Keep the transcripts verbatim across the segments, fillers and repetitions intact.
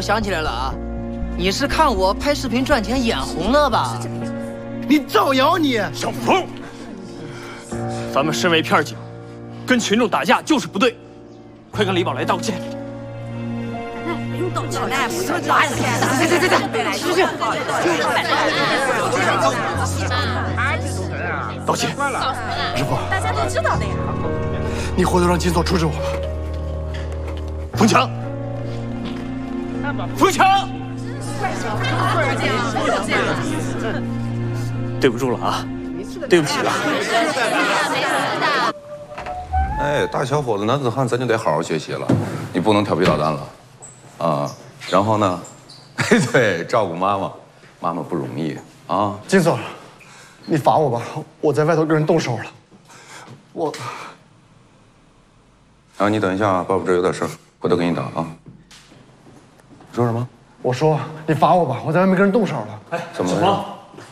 我想起来了啊，你是看我拍视频赚钱眼红了吧？ 你造谣你！ 小峰，咱们身为片警，跟群众打架就是不对，快跟李宝来道歉。 不用道歉，那不是道歉，对对对对，出去。 道歉， 师傅， 大家都知道的呀。 你回头让金锁处置我吧。 冯强，冯强，对不住了啊，对不起了。 哎，大小伙子，男子汉，咱就得好好学习了，你不能调皮捣蛋了。 啊，然后呢？对，照顾妈妈，妈妈不容易啊。 金锁，你罚我吧，我在外头跟人动手了。我…… 然后你等一下啊，爸爸这有点事儿，回头给你打啊。你说什么？ 我说你罚我吧，我在外面跟人动手了。 哎， 怎么了？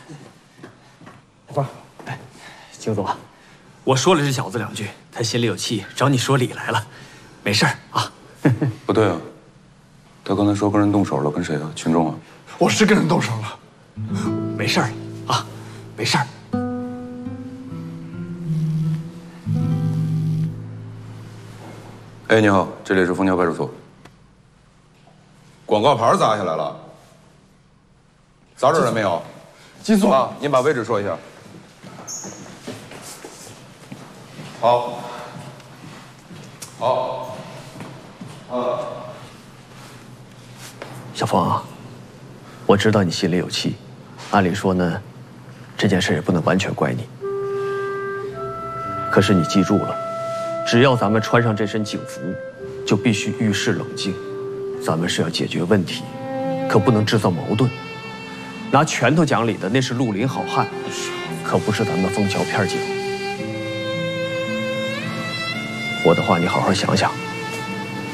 爸， 哎，金总，我说了这小子两句，他心里有气，找你说理来了，没事儿啊。 不对啊。 他刚才说跟人动手了，跟谁啊？群众啊？ 我是跟人动手了， 没事儿啊，没事儿。 哎，你好，这里是枫桥派出所。广告牌砸下来了，砸着人没有？ 金锁啊，您把位置说一下。好，好，啊。 小峰啊，我知道你心里有气，按理说呢，这件事也不能完全怪你。可是你记住了，只要咱们穿上这身警服，就必须遇事冷静。咱们是要解决问题，可不能制造矛盾。拿拳头讲理的那是绿林好汉，可不是咱们枫桥片警。我的话你好好想想。